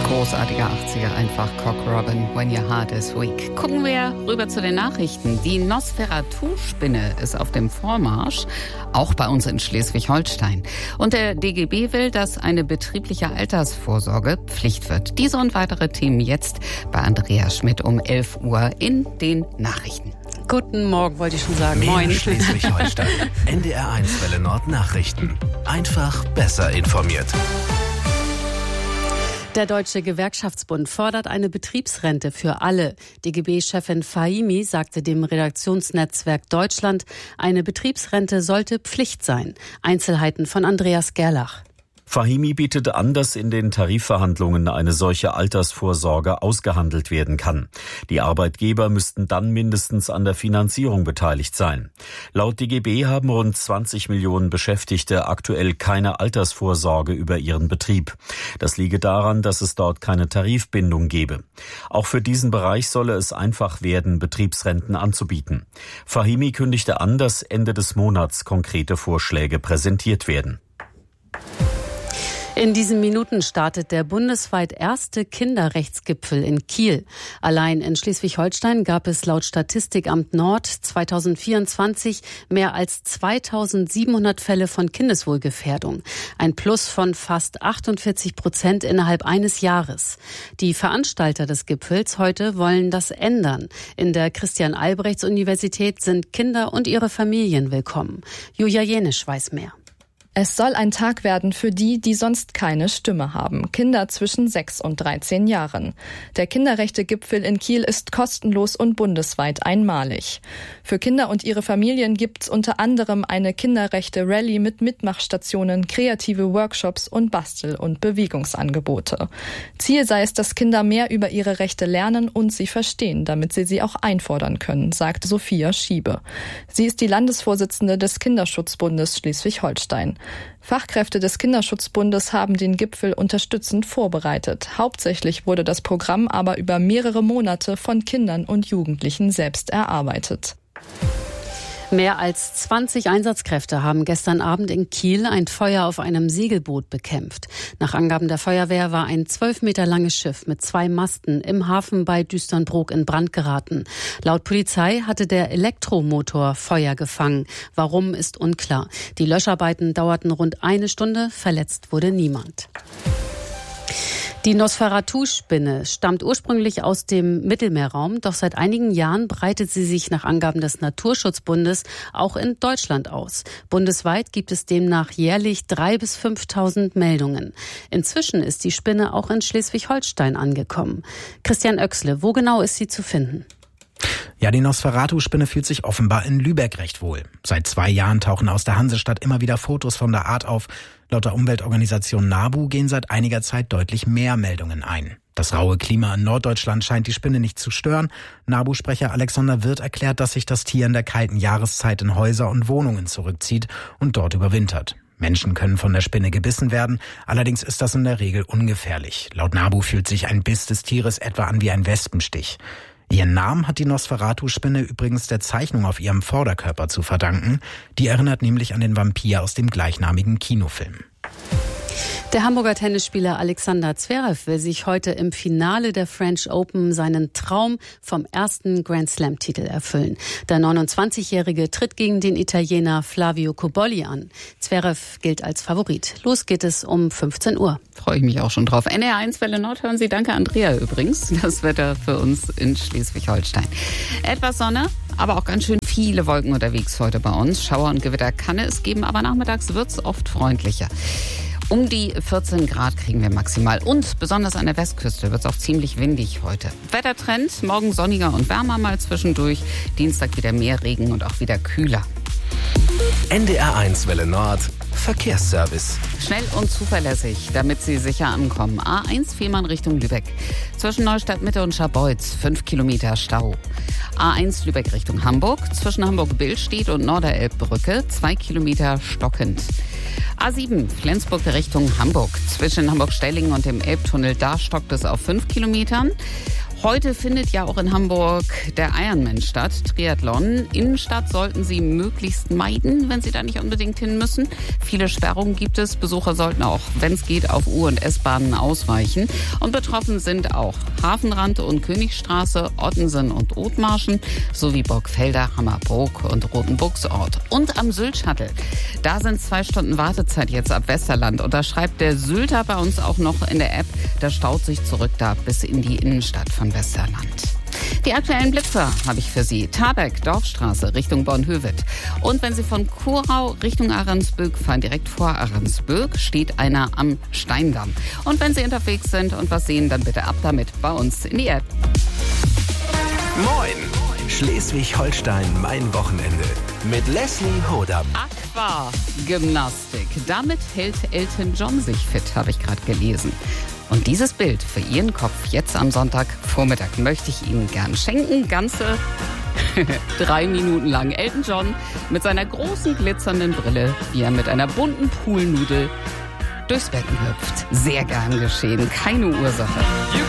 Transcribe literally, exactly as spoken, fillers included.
Großartiger achtziger, einfach Cock Robin, When Your Heart is Weak. Gucken wir rüber zu den Nachrichten. Die Nosferatu-Spinne ist auf dem Vormarsch, auch bei uns in Schleswig-Holstein. Und der D G B will, dass eine betriebliche Altersvorsorge Pflicht wird. Diese und weitere Themen jetzt bei Andrea Schmidt um elf Uhr in den Nachrichten. Guten Morgen, wollte ich schon sagen. Mehr Moin. Schleswig-Holstein. N D R eins Welle Nord Nachrichten. Einfach besser informiert. Der Deutsche Gewerkschaftsbund fordert eine Betriebsrente für alle. D G B-Chefin Fahimi sagte dem Redaktionsnetzwerk Deutschland, eine Betriebsrente sollte Pflicht sein. Einzelheiten von Andreas Gerlach. Fahimi bietet an, dass in den Tarifverhandlungen eine solche Altersvorsorge ausgehandelt werden kann. Die Arbeitgeber müssten dann mindestens an der Finanzierung beteiligt sein. Laut D G B haben rund zwanzig Millionen Beschäftigte aktuell keine Altersvorsorge über ihren Betrieb. Das liege daran, dass es dort keine Tarifbindung gebe. Auch für diesen Bereich solle es einfach werden, Betriebsrenten anzubieten. Fahimi kündigte an, dass Ende des Monats konkrete Vorschläge präsentiert werden. In diesen Minuten startet der bundesweit erste Kinderrechtsgipfel in Kiel. Allein in Schleswig-Holstein gab es laut Statistikamt Nord zweitausendvierundzwanzig mehr als zweitausendsiebenhundert Fälle von Kindeswohlgefährdung. Ein Plus von fast achtundvierzig Prozent innerhalb eines Jahres. Die Veranstalter des Gipfels heute wollen das ändern. In der Christian-Albrechts-Universität sind Kinder und ihre Familien willkommen. Julia Jenisch weiß mehr. Es soll ein Tag werden für die, die sonst keine Stimme haben. Kinder zwischen sechs und dreizehn Jahren. Der Kinderrechte-Gipfel in Kiel ist kostenlos und bundesweit einmalig. Für Kinder und ihre Familien gibt's unter anderem eine Kinderrechte-Rallye mit Mitmachstationen, kreative Workshops und Bastel- und Bewegungsangebote. Ziel sei es, dass Kinder mehr über ihre Rechte lernen und sie verstehen, damit sie sie auch einfordern können, sagt Sophia Schiebe. Sie ist die Landesvorsitzende des Kinderschutzbundes Schleswig-Holstein. Fachkräfte des Kinderschutzbundes haben den Gipfel unterstützend vorbereitet. Hauptsächlich wurde das Programm aber über mehrere Monate von Kindern und Jugendlichen selbst erarbeitet. Mehr als zwanzig Einsatzkräfte haben gestern Abend in Kiel ein Feuer auf einem Segelboot bekämpft. Nach Angaben der Feuerwehr war ein zwölf Meter langes Schiff mit zwei Masten im Hafen bei Düsternbrook in Brand geraten. Laut Polizei hatte der Elektromotor Feuer gefangen. Warum, ist unklar. Die Löscharbeiten dauerten rund eine Stunde. Verletzt wurde niemand. Die Nosferatu-Spinne stammt ursprünglich aus dem Mittelmeerraum, doch seit einigen Jahren breitet sie sich nach Angaben des Naturschutzbundes auch in Deutschland aus. Bundesweit gibt es demnach jährlich dreitausend bis fünftausend Meldungen. Inzwischen ist die Spinne auch in Schleswig-Holstein angekommen. Christian Oechsle, wo genau ist sie zu finden? Ja, die Nosferatu-Spinne fühlt sich offenbar in Lübeck recht wohl. Seit zwei Jahren tauchen aus der Hansestadt immer wieder Fotos von der Art auf. Laut der Umweltorganisation NABU gehen seit einiger Zeit deutlich mehr Meldungen ein. Das raue Klima in Norddeutschland scheint die Spinne nicht zu stören. NABU-Sprecher Alexander Wirth erklärt, dass sich das Tier in der kalten Jahreszeit in Häuser und Wohnungen zurückzieht und dort überwintert. Menschen können von der Spinne gebissen werden, allerdings ist das in der Regel ungefährlich. Laut NABU fühlt sich ein Biss des Tieres etwa an wie ein Wespenstich. Ihren Namen hat die Nosferatu-Spinne übrigens der Zeichnung auf ihrem Vorderkörper zu verdanken. Die erinnert nämlich an den Vampir aus dem gleichnamigen Kinofilm. Der Hamburger Tennisspieler Alexander Zverev will sich heute im Finale der French Open seinen Traum vom ersten Grand-Slam-Titel erfüllen. Der neunundzwanzigjährige tritt gegen den Italiener Flavio Cobolli an. Zverev gilt als Favorit. Los geht es um fünfzehn Uhr. Freue ich mich auch schon drauf. N D R eins Welle Nord hören Sie. Danke, Andrea, übrigens. Das Wetter für uns in Schleswig-Holstein. Etwas Sonne, aber auch ganz schön viele Wolken unterwegs heute bei uns. Schauer und Gewitter kann es geben, aber nachmittags wird es oft freundlicher. Um die vierzehn Grad kriegen wir maximal. Und besonders an der Westküste wird es auch ziemlich windig heute. Wettertrend, morgen sonniger und wärmer mal zwischendurch. Dienstag wieder mehr Regen und auch wieder kühler. N D R eins Welle Nord Verkehrsservice. Schnell und zuverlässig, damit Sie sicher ankommen. A eins Fehmarn Richtung Lübeck. Zwischen Neustadt Mitte und Scharbeutz fünf Kilometer Stau. A eins Lübeck Richtung Hamburg. Zwischen Hamburg-Billstedt und Norderelbbrücke zwei Kilometer stockend. A sieben Flensburg Richtung Hamburg. Zwischen Hamburg-Stellingen und dem Elbtunnel, da stockt es auf fünf Kilometern. Heute findet ja auch in Hamburg der Ironman statt, Triathlon. Innenstadt sollten Sie möglichst meiden, wenn Sie da nicht unbedingt hin müssen. Viele Sperrungen gibt es. Besucher sollten auch, wenn es geht, auf U- und S-Bahnen ausweichen. Und betroffen sind auch Hafenrand und Königstraße, Ottensen und Othmarschen sowie Burgfelder, Hammerbrook und Rotenbuchsort. Und am Sylt-Shuttle. Da sind zwei Stunden Wartezeit jetzt ab Westerland. Und da schreibt der Sylter bei uns auch noch in der App, da staut sich zurück da bis in die Innenstadt von Westerland. Die aktuellen Blitzer habe ich für Sie. Tarbeck, Dorfstraße, Richtung Bornhöved. Und wenn Sie von Kurau Richtung Ahrensböck fahren, direkt vor Ahrensböck, steht einer am Steindamm. Und wenn Sie unterwegs sind und was sehen, dann bitte ab damit bei uns in die App. Moin! Schleswig-Holstein, mein Wochenende. Mit Leslie Hodam. Aquagymnastik. Damit hält Elton John sich fit, habe ich gerade gelesen. Und dieses Bild für Ihren Kopf jetzt am Sonntagvormittag möchte ich Ihnen gern schenken. Ganze drei Minuten lang. Elton John mit seiner großen glitzernden Brille, wie er mit einer bunten Poolnudel durchs Becken hüpft. Sehr gern geschehen. Keine Ursache.